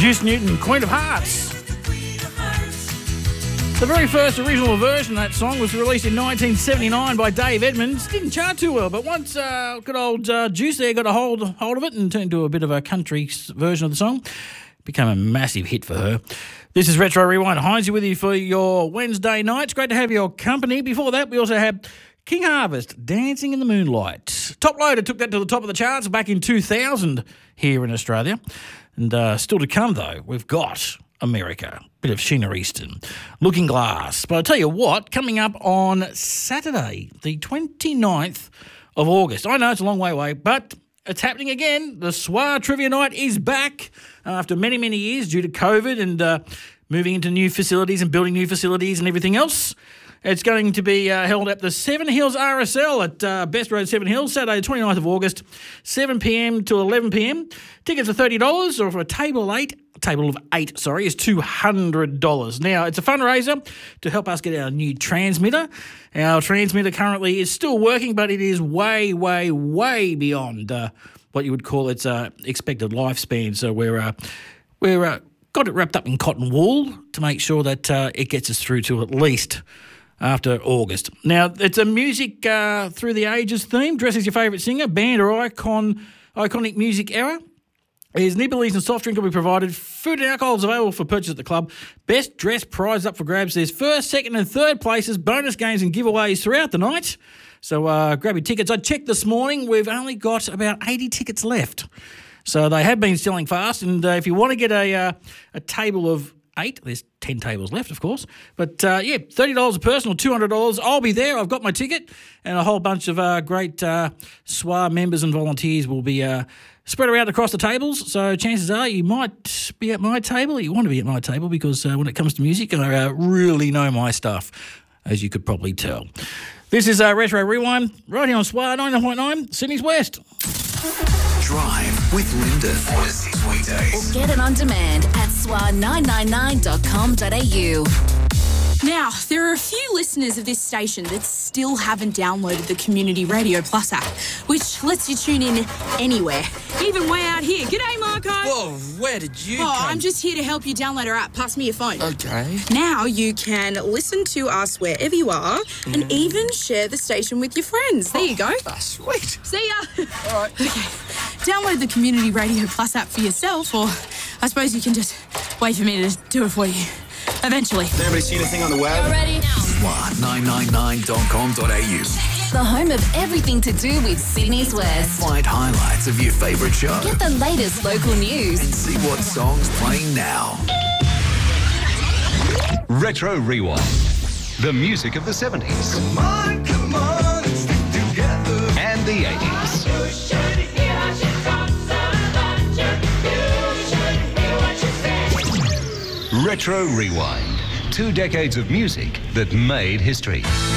Juice Newton, Queen of Hearts. The very first original version of that song was released in 1979 by Dave Edmunds. Didn't chart too well, but once good old Juice there got a hold of it and turned into a bit of a country version of the song, became a massive hit for her. This is Retro Rewind. Heinz with you for your Wednesday night. It's great to have your company. Before that, we also had King Harvest, Dancing in the Moonlight. Top Loader took that to the top of the charts back in 2000 here in Australia. And still to come, though, we've got America, bit of Sheena Easton, Looking Glass. But I'll tell you what, coming up on Saturday, the 29th of August. I know it's a long way away, but it's happening again. The SWA Trivia Night is back after many, many years due to COVID and moving into new facilities and building new facilities and everything else. It's going to be held at the Seven Hills RSL at Best Road, Seven Hills, Saturday, the 29th of August, 7 p.m. to 11 p.m. Tickets are $30, or for a table of eight, is $200. Now, it's a fundraiser to help us get our new transmitter. Our transmitter currently is still working, but it is way, way, way beyond what you would call its expected lifespan. So we're got it wrapped up in cotton wool to make sure that it gets us through to at least after August. Now, it's a music through the ages theme. Dress as your favourite singer, band or iconic music era. There's nibblies and soft drink will be provided. Food and alcohol is available for purchase at the club. Best dressed prize up for grabs. There's first, second and third places, bonus games and giveaways throughout the night. So grab your tickets. I checked this morning. We've only got about 80 tickets left. So they have been selling fast. And if you want to get a table of 8, there's 10 tables left, of course. But, $30 a person or $200. I'll be there. I've got my ticket. And a whole bunch of great SWA members and volunteers will be spread around across the tables. So chances are you might be at my table. You want to be at my table because when it comes to music, I really know my stuff, as you could probably tell. This is Retro Rewind, right here on SWA 99.9, Sydney's West. Drive with Lyndon. Wednesdays weekdays. Or get it on demand at swa999.com.au. Now, there are a few listeners of this station that still haven't downloaded the Community Radio Plus app, which lets you tune in anywhere, even way out here. G'day, Marco. Whoa, where did you come? I'm just here to help you download our app. Pass me your phone. Okay. Now you can listen to us wherever you are and even share the station with your friends. There you go. Sweet. See ya. All right. Okay. Download the Community Radio Plus app for yourself, or I suppose you can just wait for me to do it for you. Eventually. Has anybody seen anything on the web? Ready? SWA999.com.au. The home of everything to do with Sydney's West. Find highlights of your favourite show. Get the latest local news. And see what songs playing now. Retro Rewind. The music of the 70s. Come on, stick together. And the 80s. You should hear how she talks about you. You should hear what she says. Retro Rewind. 2 decades of music that made history.